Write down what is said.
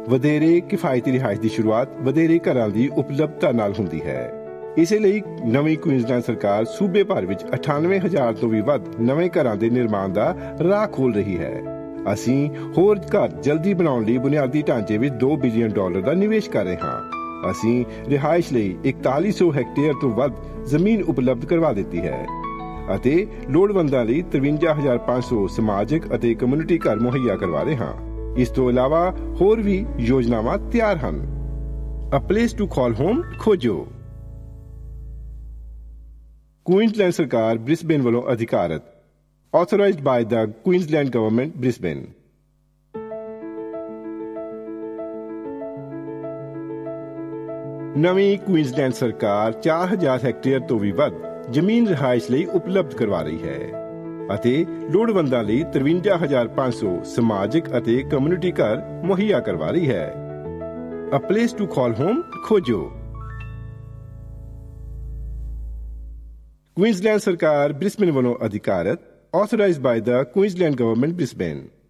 ਵਧੇਰੇ ਕਿਫਾਇਤੀ ਰਿਹਾਇਸ਼ ਦੀ ਸ਼ੁਰੂਆਤ ਵਧੇਰੇ ਘਰਾਂ ਦੀ ਉਪਲਬਧਤਾ ਨਾਲ ਹੁੰਦੀ ਹੈ। ਇਸੇ ਲਈ ਨਵੀਂ ਕੁਈਨਜ਼ਲੈਂਡ ਸਰਕਾਰ ਸੂਬੇ ਭਰ ਵਿੱਚ 98,000 ਤੋਂ ਵੀ ਵੱਧ ਨਵੇਂ ਘਰਾਂ ਦੇ ਨਿਰਮਾਣ ਦਾ ਰਾਹ ਖੋਲ੍ਹ ਰਹੀ ਹੈ। ਅਸੀਂ ਹੋਰ ਘਰ ਜਲਦੀ ਬਣਾਉਣ ਲਈ ਬੁਨਿਆਦੀ ਢਾਂਚੇ ਵਿੱਚ $2 ਬਿਲੀਅਨ ਦਾ ਨਿਵੇਸ਼ ਕਰ ਰਹੇ ਹਾਂ। ਅਸੀਂ ਰਿਹਾਇਸ਼ ਲਈ 4100 ਹੈਕਟੇਅਰ ਤੋਂ ਵੱਧ ਜ਼ਮੀਨ ਉਪਲਬਧ ਕਰਵਾ ਦਿੱਤੀ ਹੈ ਅਤੇ ਲੋੜਵੰਦਾਂ ਲਈ 53,500 ਸਮਾਜਿਕ ਅਤੇ ਕਮਿਊਨਿਟੀ ਘਰ ਮੁਹੱਈਆ ਕਰਵਾ ਰਹੇ ਹਾਂ। ਇਸ ਤੋਂ ਇਲਾਵਾ ਹੋਰ ਵੀ ਯੋਜਨਾਵਾਂ ਤਿਆਰ ਹਨ। A place to call home ਖੋਜੋ। ਕੁਈਨਜ਼ਲੈਂਡ ਸਰਕਾਰ ਬ੍ਰਿਸਬੇਨ ਵੱਲੋਂ ਅਧਿਕਾਰਤ। Authorized by the Queensland Government, Brisbane. ਨਵੀਂ ਕੁਈਨਜ਼ਲੈਂਡ ਸਰਕਾਰ 4,000 ਹੈਕਟੇਅਰ ਤੋਂ ਵੀ ਵੱਧ ਜ਼ਮੀਨ ਰਿਹਾਇਸ਼ ਲਈ ਉਪਲਬਧ ਕਰਵਾ ਰਹੀ ਹੈ ਅਤੇ ਲੋੜਵੰਦਾਂ ਲਈ 53,500 ਸਮਾਜਿਕ ਅਤੇ ਕਮਿਊਨਿਟੀ ਘਰ ਮੁਹੱਈਆ ਕਰਵਾ ਰਹੀ ਹੈ। A place to call home ਖੋਜੋ। ਕੁਈਨਜ਼ਲੈਂਡ ਸਰਕਾਰ ਬ੍ਰਿਸਬੇਨ ਵੱਲੋਂ ਅਧਿਕਾਰਤ। Authorized by the Queensland Government, Brisbane.